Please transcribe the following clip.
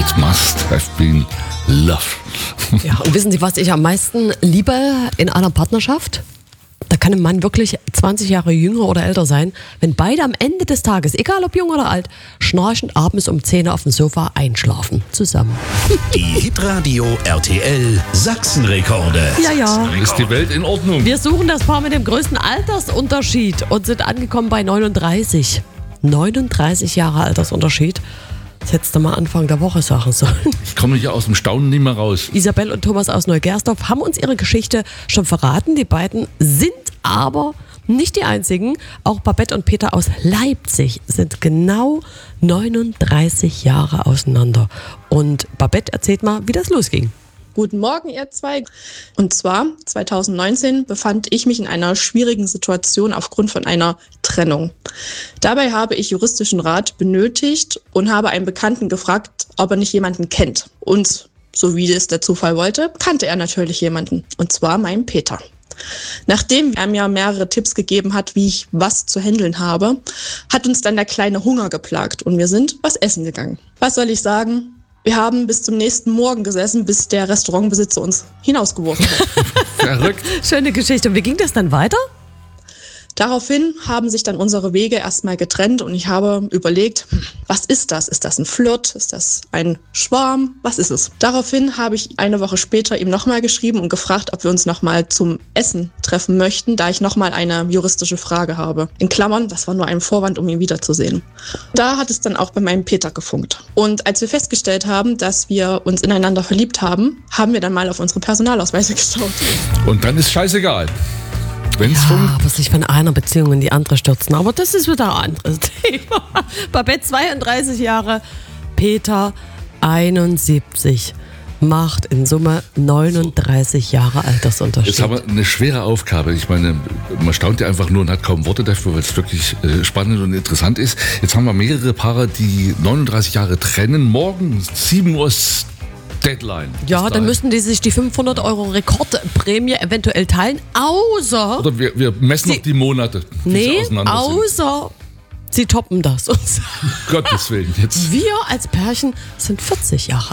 It must have been love. Ja, und wissen Sie, was ich am meisten liebe in einer Partnerschaft? Da kann ein Mann wirklich 20 Jahre jünger oder älter sein, wenn beide am Ende des Tages, egal ob jung oder alt, schnarchend abends um 10 Uhr auf dem Sofa einschlafen. Zusammen. Die Hitradio RTL Sachsenrekorde. Ja. Dann ist die Welt in Ordnung. Wir suchen das Paar mit dem größten Altersunterschied und sind angekommen bei 39. 39 Jahre Altersunterschied. Das hättest du mal Anfang der Woche sagen sollen. Ich komme hier aus dem Staunen nicht mehr raus. Isabel und Thomas aus Neugersdorf haben uns ihre Geschichte schon verraten. Die beiden sind aber nicht die einzigen. Auch Babette und Peter aus Leipzig sind genau 39 Jahre auseinander. Und Babette erzählt mal, wie das losging. Guten Morgen, ihr zwei. Und zwar 2019 befand ich mich in einer schwierigen Situation aufgrund von einer Trennung. Dabei habe ich juristischen Rat benötigt und habe einen Bekannten gefragt, ob er nicht jemanden kennt. Und so wie es der Zufall wollte, kannte er natürlich jemanden. Und zwar meinen Peter. Nachdem er mir mehrere Tipps gegeben hat, wie ich was zu handeln habe, hat uns dann der kleine Hunger geplagt und wir sind was essen gegangen. Was soll ich sagen? Wir haben bis zum nächsten Morgen gesessen, bis der Restaurantbesitzer uns hinausgeworfen hat. Verrückt. Schöne Geschichte. Und wie ging das dann weiter? Daraufhin haben sich dann unsere Wege erstmal getrennt und ich habe überlegt, was ist das? Ist das ein Flirt? Ist das ein Schwarm? Was ist es? Daraufhin habe ich eine Woche später ihm nochmal geschrieben und gefragt, ob wir uns nochmal zum Essen treffen möchten, da ich nochmal eine juristische Frage habe. In Klammern, das war nur ein Vorwand, um ihn wiederzusehen. Da hat es dann auch bei meinem Peter gefunkt. Und als wir festgestellt haben, dass wir uns ineinander verliebt haben, haben wir dann mal auf unsere Personalausweise geschaut. Und dann ist scheißegal. Wenn's Ja, aber sich von einer Beziehung in die andere stürzen. Aber das ist wieder ein anderes Thema. Babette 32 Jahre, Peter 71. Macht in Summe 39 Jahre Altersunterschied. Jetzt haben wir eine schwere Aufgabe. Ich meine, man staunt ja einfach nur und hat kaum Worte dafür, weil es wirklich spannend und interessant ist. Jetzt haben wir mehrere Paare, die 39 Jahre trennen. Morgen 7 Uhr ist Deadline. Ja, dann müssten die sich die 500 € Rekordprämie eventuell teilen, außer... Oder wir messen noch die Monate. wie sie Nee, auseinander sind. außer sie toppen das. Und Gottes Willen jetzt. wir als Pärchen sind 40 Jahre